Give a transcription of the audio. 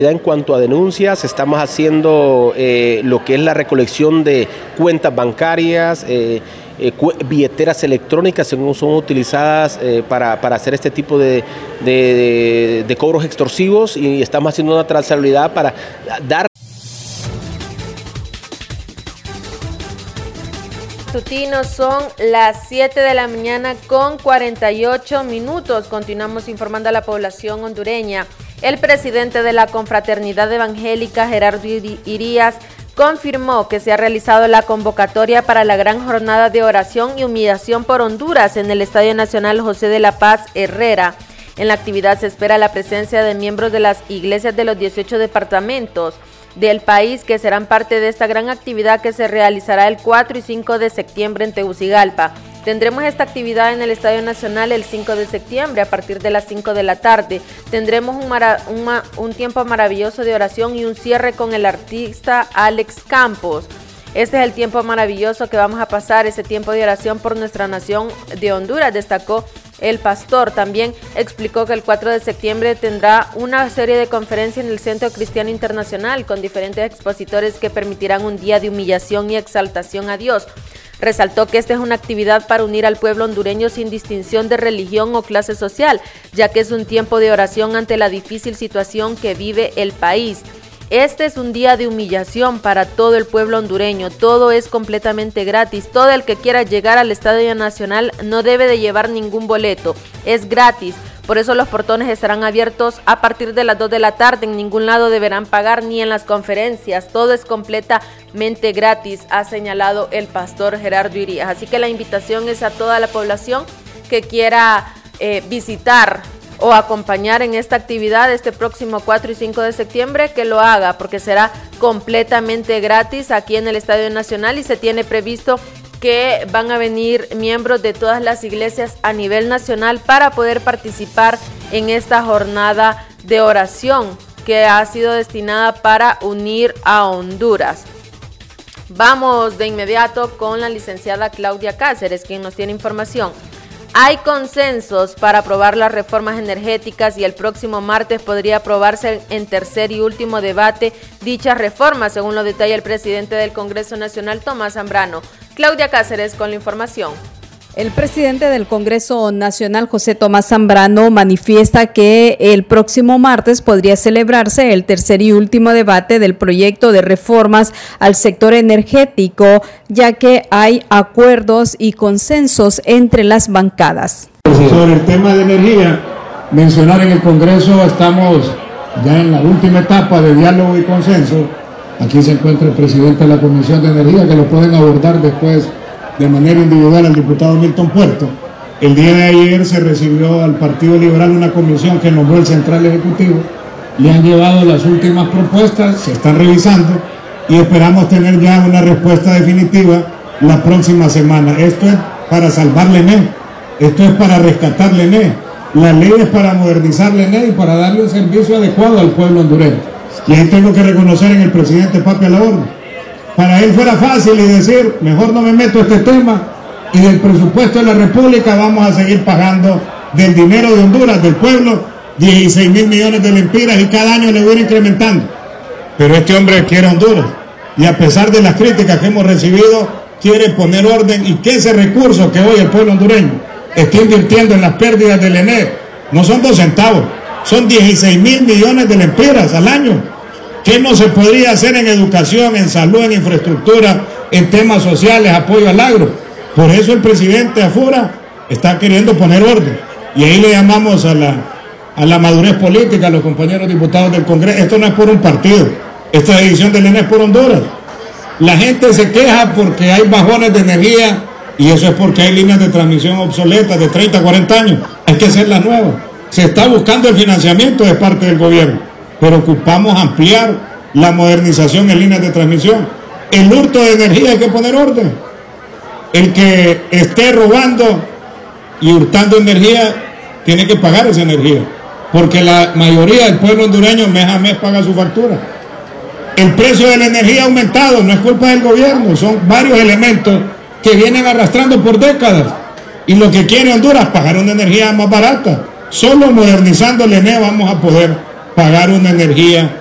En cuanto a denuncias, estamos haciendo lo que es la recolección de cuentas bancarias, billeteras electrónicas son utilizadas para hacer este tipo de cobros extorsivos, y estamos haciendo una trazabilidad para dar. Matutinos, son las 7 de la mañana con 48 minutos. Continuamos informando a la población hondureña. El presidente de la Confraternidad Evangélica, Gerardo Irías, confirmó que se ha realizado la convocatoria para la gran jornada de oración y humillación por Honduras en el Estadio Nacional José de la Paz Herrera. En la actividad se espera la presencia de miembros de las iglesias de los 18 departamentos del país, que serán parte de esta gran actividad que se realizará el 4 y 5 de septiembre en Tegucigalpa. Tendremos esta actividad en el Estadio Nacional el 5 de septiembre a partir de las 5 de la tarde. Tendremos un tiempo maravilloso de oración y un cierre con el artista Alex Campos. Este es el tiempo maravilloso que vamos a pasar, ese tiempo de oración por nuestra nación de Honduras, destacó el pastor. También explicó que el 4 de septiembre tendrá una serie de conferencias en el Centro Cristiano Internacional con diferentes expositores que permitirán un día de humillación y exaltación a Dios. Resaltó que esta es una actividad para unir al pueblo hondureño sin distinción de religión o clase social, ya que es un tiempo de oración ante la difícil situación que vive el país. Este es un día de humillación para todo el pueblo hondureño, todo es completamente gratis, todo el que quiera llegar al Estadio Nacional no debe de llevar ningún boleto, es gratis. Por eso los portones estarán abiertos a partir de las 2 de la tarde, en ningún lado deberán pagar ni en las conferencias, todo es completamente gratis, ha señalado el pastor Gerardo Irías. Así que la invitación es a toda la población que quiera visitar o acompañar en esta actividad este próximo 4 y 5 de septiembre, que lo haga, porque será completamente gratis aquí en el Estadio Nacional y se tiene previsto que van a venir miembros de todas las iglesias a nivel nacional para poder participar en esta jornada de oración que ha sido destinada para unir a Honduras. Vamos de inmediato con la licenciada Claudia Cáceres, quien nos tiene información. Hay consensos para aprobar las reformas energéticas y el próximo martes podría aprobarse en tercer y último debate dichas reformas, según lo detalla el presidente del Congreso Nacional, Tomás Zambrano. Claudia Cáceres con la información. El presidente del Congreso Nacional, José Tomás Zambrano, manifiesta que el próximo martes podría celebrarse el tercer y último debate del proyecto de reformas al sector energético, ya que hay acuerdos y consensos entre las bancadas. Sobre el tema de energía, mencionar en el Congreso estamos ya en la última etapa de diálogo y consenso. Aquí se encuentra el presidente de la Comisión de Energía, que lo pueden abordar después de manera individual al diputado Milton Puerto. El día de ayer se recibió al Partido Liberal una comisión que nombró el Central Ejecutivo. Le han llevado las últimas propuestas, se están revisando y esperamos tener ya una respuesta definitiva la próxima semana. Esto es para salvar la ENE, esto es para rescatar la ENE. La ley es para modernizar la ENE y para darle un servicio adecuado al pueblo hondureño. Y ahí tengo que reconocer en el presidente Papi Alaborno. Para él fuera fácil y decir, mejor no me meto a este tema y del presupuesto de la República vamos a seguir pagando del dinero de Honduras, del pueblo, 16.000 millones de lempiras y cada año le voy a ir incrementando. Pero este hombre quiere Honduras y a pesar de las críticas que hemos recibido, quiere poner orden y que ese recurso que hoy el pueblo hondureño está invirtiendo en las pérdidas del ENE no son 2 centavos, son 16.000 millones de lempiras al año. ¿Qué no se podría hacer en educación, en salud, en infraestructura, en temas sociales, apoyo al agro? Por eso el presidente Afura está queriendo poner orden. Y ahí le llamamos a la madurez política a los compañeros diputados del Congreso. Esto no es por un partido, esta decisión del ENE es por Honduras. La gente se queja porque hay bajones de energía y eso es porque hay líneas de transmisión obsoletas de 30, 40 años. Hay que hacerlas nuevas. Se está buscando el financiamiento de parte del gobierno, pero ocupamos ampliar la modernización en líneas de transmisión. El hurto de energía hay que poner orden. El que esté robando y hurtando energía tiene que pagar esa energía, porque la mayoría del pueblo hondureño mes a mes paga su factura. El precio de la energía ha aumentado, no es culpa del gobierno, son varios elementos que vienen arrastrando por décadas. Y lo que quiere Honduras, pagar una energía más barata. Solo modernizando el ENE vamos a poder pagar una energía